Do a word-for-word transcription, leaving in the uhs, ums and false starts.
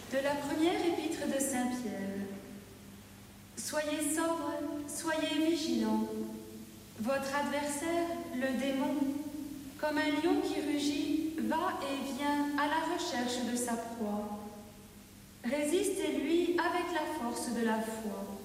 De la première épître de Saint Pierre. Soyez sobres, soyez vigilants. Votre adversaire, le démon, comme un lion qui rugit, va et vient à la recherche de sa proie. Résistez-lui avec la force de la foi.